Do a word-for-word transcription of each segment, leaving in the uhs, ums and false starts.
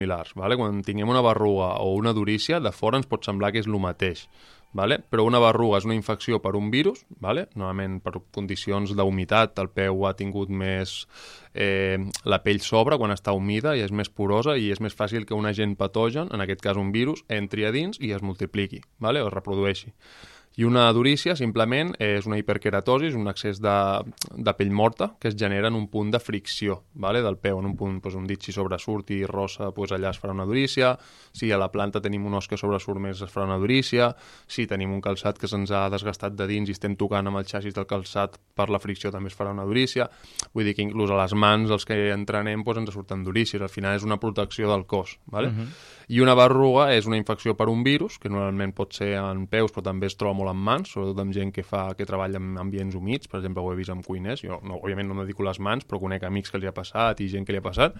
similars. Vale? Quan tinguem una berruga o una durícia, de fora ens pot semblar que és el mateix. Vale? Però una berruga és una infecció per un virus, vale? Normalment per condicions d'humitat, el peu ha tingut més... Eh, la pell s'obre quan està humida i és més porosa i és més fàcil que un agent patogen, en aquest cas un virus, entri a dins i es multipliqui, vale? O es reprodueixi. I una durícia, simplement, és una hiperkeratosi, un excés de, de pell morta que es genera en un punt de fricció, vale? Del peu, en un punt, doncs, un dit si sobresurt i rossa, doncs allà es farà una durícia. Si a la planta tenim un os que sobresurt més, es farà una durícia. Si tenim un calçat que se'ns ha desgastat de dins i estem tocant amb el xassis del calçat per la fricció, també es farà una durícia. Vull dir que inclús a les mans, els que entrenem, doncs ens surten durícies. Al final és una protecció del cos, vale? Uh-huh. I una berruga és una infecció per un virus, que normalment pot ser en peus, però també es troba molt en mans, sobretot amb gent que fa que treballa en ambients humits, per exemple, ho he vist amb cuiners. Jo, no, òbviament, no me dedico a les mans, però conec amics que li ha passat i gent que li ha passat.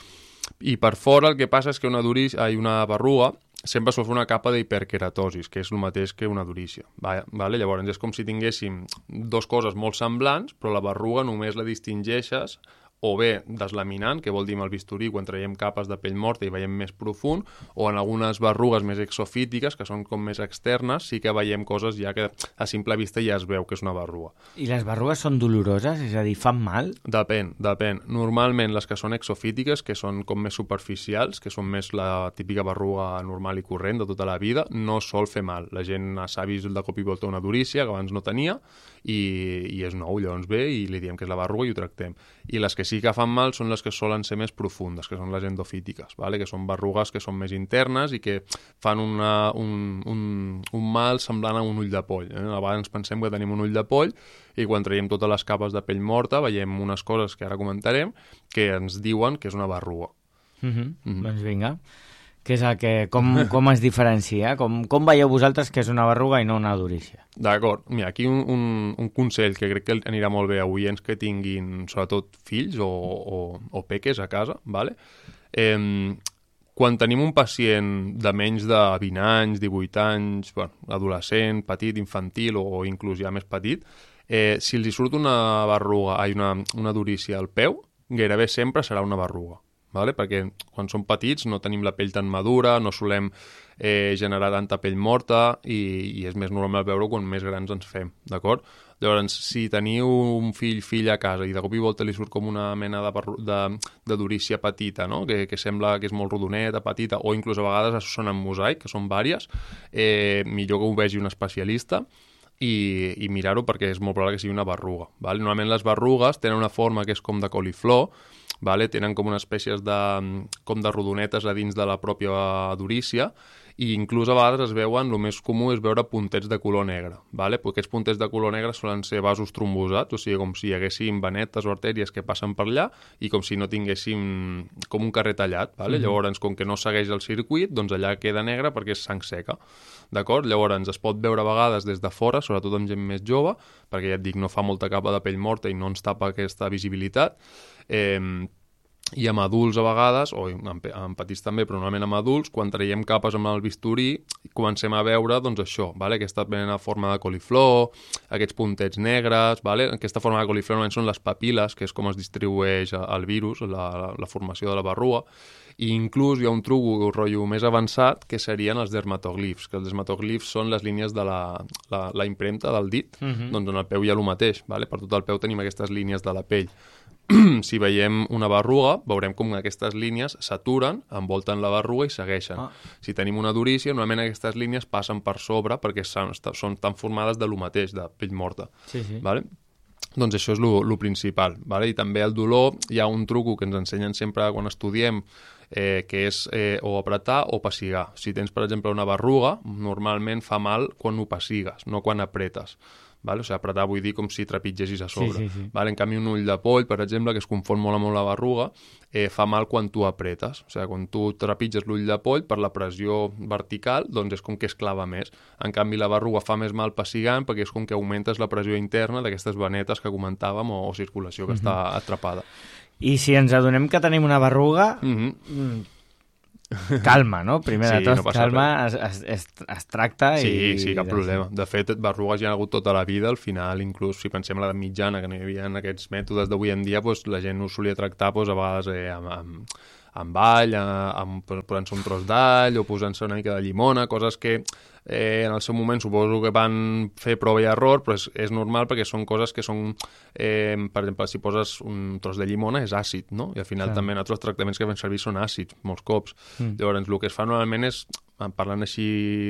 I per fora el que passa és que una, durícia, una berruga sempre sol fer una capa d'hiperkeratosis, que és el mateix que una durícia. Vale? Llavors és com si tinguéssim dos coses molt semblants, però la berruga només la distingeixes o bé deslaminant, que vol dir amb el bisturí quan traiem capes de pell morta i veiem més profund, o en algunes berrugues més exofítiques, que són com més externes, sí que veiem coses ja que a simple vista ja es veu que és una berruga. I les berrugues són doloroses? És a dir, fan mal? Depèn, depèn. Normalment les que són exofítiques, que són com més superficials, que són més la típica berruga normal i corrent de tota la vida, no sol fer mal. La gent s'ha vist de cop i volta una durícia, que abans no tenia, i, i és nou, llavors ve i li diem que és la berruga i ho tractem. I les que sí que fan mal són les que solen ser més profundes, que són les endofítiques, vale? Que són berrugues que són més internes i que fan una, un, un, un mal semblant a un ull de poll. Eh? A vegades pensem que tenim un ull de poll i quan traiem totes les capes de pell morta veiem unes coses que ara comentarem que ens diuen que és una berruga. Mm-hmm. Mm-hmm. Doncs vinga. Què és el que, com, com es diferencia? Com, com veieu vosaltres que és una berruga i no una durícia? D'acord. Mira, aquí un, un, un consell que crec que anirà molt bé a oients que tinguin, sobretot, fills o, o, o peques a casa, vale? Eh, quan tenim un pacient de menys de vint anys, divuit anys, bueno, adolescent, petit, infantil o, o inclús ja més petit, eh, si els hi surt una berruga, ai, una, una durícia al peu, gairebé sempre serà una berruga. Vale? Perquè quan som petits no tenim la pell tan madura, no solem eh, generar tanta pell morta i, i és més normal veure quan més grans ens fem, d'acord? Llavors, si teniu un fill, filla a casa i de cop i volta li surt com una mena de, de, de durícia petita, no? que, que sembla que és molt rodoneta, petita, o inclús a vegades són en mosaic, que són vàries, eh, millor que ho vegi un especialista, i, i mirar-ho perquè és molt probable que sigui una berruga. Vale? Normalment les berrugues tenen una forma que és com de coliflor, vale? Tenen com una espècie de, com de rodonetes a dins de la pròpia durícia i inclús a vegades es veuen, el més comú és veure puntets de color negre. Vale? Perquè aquests puntets de color negre solen ser vasos trombosats, o sigui, com si hi haguessin venetes o artèries que passen per allà i com si no tinguéssim com un carrer tallat. Vale? Mm-hmm. Llavors, com que no segueix el circuit, doncs allà queda negre perquè és sang seca. D'acord? Llavors, es pot veure a vegades des de fora, sobretot amb gent més jove, perquè ja et dic, no fa molta capa de pell morta i no ens tapa aquesta visibilitat. Eh, i amb adults a vegades, o amb, amb petits també, però normalment amb adults, quan traiem capes amb el bisturí, comencem a veure, doncs això, vale? Aquesta mena forma de coliflor, aquests puntets negres, vale? Aquesta forma de coliflor normalment són les papil·les, que és com es distribueix el virus, la, la formació de la berruga, i inclús hi ha un truc, un rotllo més avançat, que serien els dermatoglifs, que els dermatoglifs són les línies de la, la, la impremta del dit, uh-huh. doncs en el peu hi ha el mateix, vale? Per tot el peu tenim aquestes línies de la pell. Si veiem una berruga, veurem com aquestes línies s'aturen, envolten la berruga i segueixen. Ah. Si tenim una durícia, normalment aquestes línies passen per sobre perquè són, són tan formades de lo mateix, de pell morta. Sí, sí. Vale? Doncs això és el principal. Vale? I també el dolor, hi ha un truco que ens ensenyen sempre quan estudiem, eh, que és eh, o apretar o pessigar. Si tens, per exemple, una berruga, normalment fa mal quan ho pessigues, no quan apretes. Vale? O sigui, apretar vull dir com si trepitgessis a sobre. Sí, sí, sí. Vale? En canvi, un ull de poll, per exemple, que es confon molt amb la berruga, eh, fa mal quan tu apretes. O sigui, quan tu trepitges l'ull de poll, per la pressió vertical, doncs és com que es clava més. En canvi, la berruga fa més mal pessigant perquè és com que augmentes la pressió interna d'aquestes venetes que comentàvem o, o circulació que mm-hmm. està atrapada. I si ens adonem que tenim una berruga... Mm-hmm. Calma, no? Primer sí, de tot, no calma, es, es, es, es tracta sí, i... Sí, sí, cap problema. De fet, berrugues hi ha hagut tota la vida, al final, inclús si pensem a l'edat mitjana, que no hi havia aquests mètodes d'avui en dia, doncs, la gent ho solia tractar doncs, a vegades eh, amb, amb, amb all, amb, posant-se un tros d'all o posant-se una mica de llimona, coses que eh, en el seu moment suposo que van fer prova i error, però és, és normal perquè són coses que són, eh, per exemple, si poses un tros de llimona és àcid, no? I al final sí. també altres tractaments que fem servir són àcids, molts cops. Mm. Llavors, el que es fa normalment és, parlant així,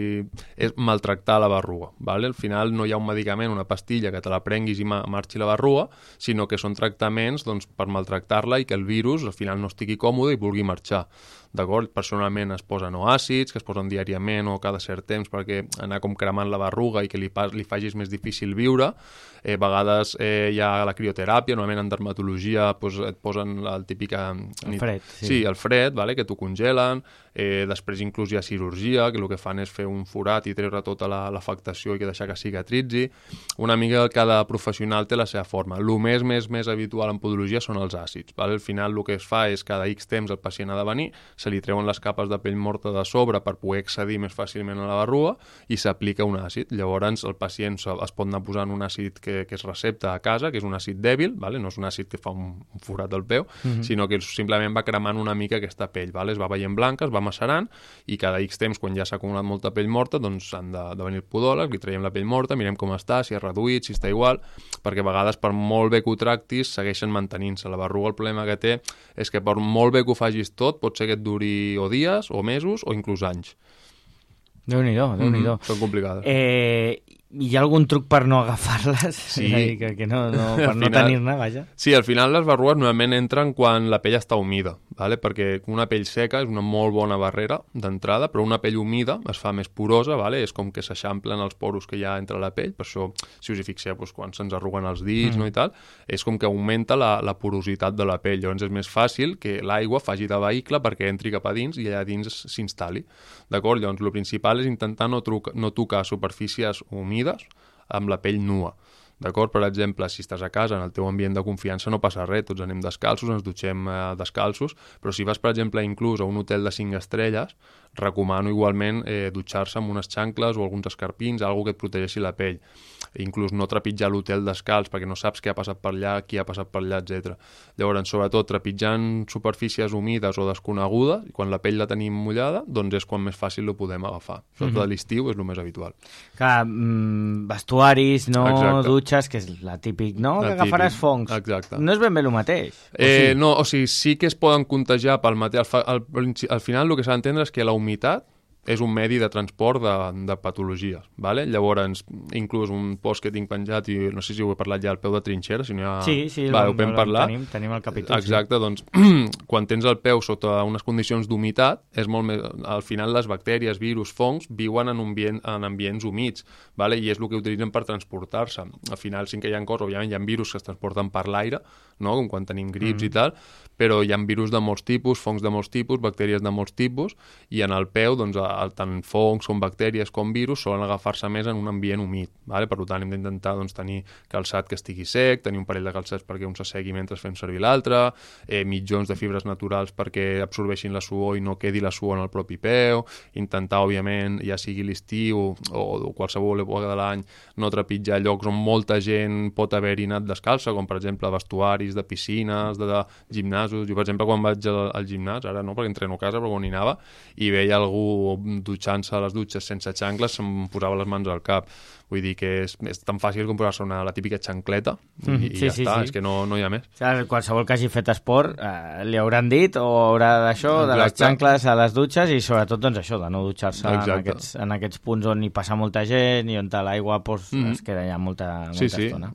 és maltractar la berruga, ¿vale? Al final no hi ha un medicament, una pastilla que te la prenguis i marxi la berruga, sinó que són tractaments doncs, per maltractar-la i que el virus al final no estigui còmode i vulgui marxar. D'acord? Personalment es posen o àcids, que es posen diàriament o cada cert temps perquè anar com cremant la berruga i que li, li facis més difícil viure. Eh, a vegades eh, hi ha la crioteràpia, normalment en dermatologia pues, et posen el típic... El fred, sí. Sí, el fred, vale? Que t'ho congelen. Eh, després inclús hi ha cirurgia, que el que fan és fer un forat i treure tota l'afectació i que deixar que cicatritzi. Una mica cada professional té la seva forma. El més, més, més habitual en podologia són els àcids. Vale? Al final el que es fa és cada X temps el pacient ha de venir, se li treuen les capes de pell morta de sobre per poder accedir més fàcilment a la berruga i s'aplica un àcid. Llavors el pacient es pot anar posant un àcid que, que es recepta a casa, que és un àcid dèbil, vale? No és un àcid que fa un, un forat al peu, mm-hmm. sinó que simplement va cremant una mica aquesta pell, vale? Es va veient blanca, es va macerant i cada X temps, quan ja s'ha acumulat molta pell morta, doncs han de, de venir el podòleg, li traiem la pell morta, mirem com està, si ha reduït, si està igual, perquè a vegades per molt bé que ho tractis segueixen mantenint-se. La berruga el problema que té és que per molt bé que ho facis tot, pot ser que et duri o dies, o mesos, o inclús anys. Déu-n'hi-do, Déu-n'hi-do. Mm-hmm. Són complicades. Eh, hi ha algun truc per no agafar-les? Sí. Que, que no, no, per no tenir-ne, vaja. Sí, al final les berrugues normalment entren quan la pell està humida, ¿vale? Perquè una pell seca és una molt bona barrera d'entrada, però una pell humida es fa més porosa, ¿vale? És com que s'eixamplen els poros que hi ha entre la pell, per això, si us hi fixeu, doncs, quan se'ns arruguen els dits, mm. no, i tal, és com que augmenta la, la porositat de la pell. Llavors és més fàcil que l'aigua faci de vehicle perquè entri cap a dins i allà dins s'instal·li. D'acord? Llavors, el principal és intentar no, truca, no tocar superfícies humides amb la pell nua. D'acord? Per exemple, si estàs a casa, en el teu ambient de confiança no passa res, tots anem descalços, ens dutxem eh, descalços, però si vas, per exemple, inclús a un hotel de cinc estrelles, recomano igualment eh, dutxar-se amb unes xancles o alguns escarpins, algo que et protegeixi la pell. Inclús no trepitjar l'hotel descalç perquè no saps què ha passat per allà, qui ha passat per allà, etcètera. Llavors, sobretot, trepitjant superfícies humides o desconegudes, quan la pell la tenim mullada, doncs és quan més fàcil ho podem agafar. Sobretot mm-hmm. a l'estiu és el més habitual. Clar, mm, vestuaris, no Exacte. Dutxes, que és la típic, no? La que agafaràs fongs. Exacte. No és ben bé el mateix. Eh, sí? No, o sigui, sí que es poden contagiar pel mateix. Al, al, al final el que s'ha d'entendre és que la humitat és un medi de transport de, de patologies, ¿vale? Llavors, inclús un post que tinc penjat, i no sé si ho he parlat ja al peu de trinxera, si no hi ha... Sí, sí, va, el, ho vam parlar. Tenim, tenim el capítol. Exacte, sí. Doncs, quan tens el peu sota unes condicions d'humitat, és molt més... al final les bactèries, virus, fongs, viuen en, ambient, en ambients humits, ¿vale? I és el que utilitzen per transportar-se. Al final sí que hi ha coses, òbviament hi ha virus que es transporten per l'aire, no? Com quan tenim grips mm. i tal, però hi ha virus de molts tipus, fongs de molts tipus, bactèries de molts tipus, i en el peu, doncs, el, tant fongs com bactèries com virus solen agafar-se més en un ambient humit, ¿vale? Per tant, hem d'intentar doncs, tenir calçat que estigui sec, tenir un parell de calçats perquè un s'assegui mentre fem servir l'altre, eh, mitjons de fibres naturals perquè absorbeixin la suor i no quedi la suor en el propi peu, intentar, òbviament, ja sigui l'estiu o, o qualsevol època de l'any, no trepitjar llocs on molta gent pot haver-hi anat descalça, com per exemple vestuaris de piscines, de, de gimnasos. Jo, per exemple, quan vaig al, al gimnàs, ara no perquè entreno a casa, però quan hi anava, i veia algú dutxant-se a les dutxes sense xancles, se'm posava les mans al cap. Vull dir que és, és tan fàcil com posar-se una, la típica xancleta i, mm, i sí, ja sí, està, sí. És que no, no hi ha més. O sigui, qualsevol que hagi fet esport eh, li hauran dit o haurà d'això, de les xancles a les dutxes i sobretot doncs això, de no dutxar-se en aquests, en aquests punts on hi passa molta gent i on l'aigua doncs, mm. es queda ja molta, molta sí, sí. estona.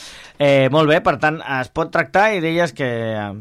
Eh, molt bé, per tant, es pot tractar i deies que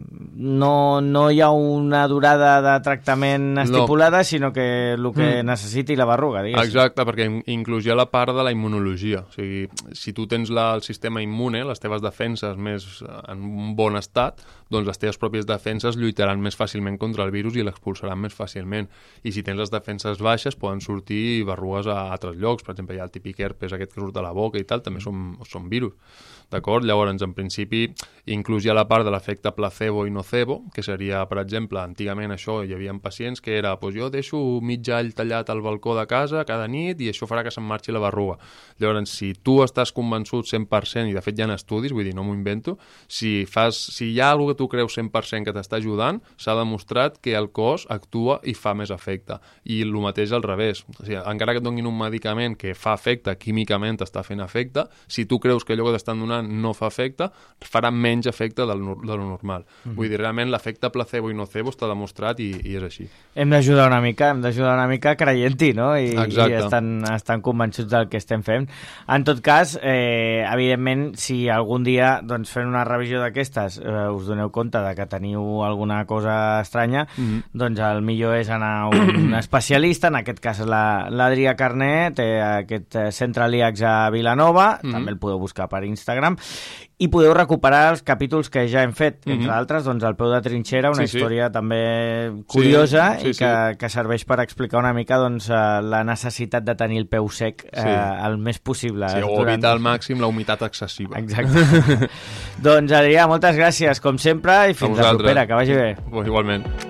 no, no hi ha una durada de tractament estipulada, no. sinó que el que mm. necessiti la berruga, digues. Exacte, perquè inclús hi ha la part de la immunologia. O sigui, si tu tens la, el sistema immune, les teves defenses més en un bon estat, doncs les teves pròpies defenses lluitaran més fàcilment contra el virus i l'expulsaran més fàcilment. I si tens les defenses baixes, poden sortir berrugues a altres llocs. Per exemple, hi ha el típic herpes aquest que surt a la boca i tal, també són, són virus. D'acord? Llavors, en principi, inclús hi ha la part de l'efecte placebo i nocebo, que seria, per exemple, antigament això, hi havia pacients que era, doncs jo deixo mig all tallat al balcó de casa cada nit i això farà que se'n marxi la berruga. Llavors, si tu estàs convençut cent per cent, i de fet hi ha estudis, vull dir, no m'ho invento, si, fas, si hi ha alguna tu creus cent per cent que t'està ajudant, s'ha demostrat que el cos actua i fa més efecte. I el mateix al revés. O sigui, encara que et donin un medicament que fa efecte, químicament t'està fent efecte, si tu creus que allò que t'estan donant no fa efecte, farà menys efecte del, de lo normal. Mm-hmm. Vull dir, realment l'efecte placebo i nocebo està demostrat i, i és així. Hem d'ajudar una mica, hem d'ajudar una mica creient-hi, no? I, i estan, estan convençuts del que estem fent. En tot cas, eh, evidentment, si algun dia doncs, fent una revisió d'aquestes eh, us doneu compte de que teniu alguna cosa estranya, mm-hmm. doncs el millor és anar a un especialista, en aquest cas l'Adrià Carné, té aquest centre Liax a Vilanova, mm-hmm. també el podeu buscar per Instagram, i podeu recuperar els capítols que ja hem fet, entre mm-hmm. altres, doncs, el peu de trinxera, una sí, història sí. també curiosa sí, sí, i que, sí. que serveix per explicar una mica doncs, la necessitat de tenir el peu sec eh, sí. el més possible. Sí, o durant... evitar al màxim la humitat excessiva. Exacte. Doncs, Adrià, moltes gràcies, com sempre, i fins la propera, que vagi bé. Igualment.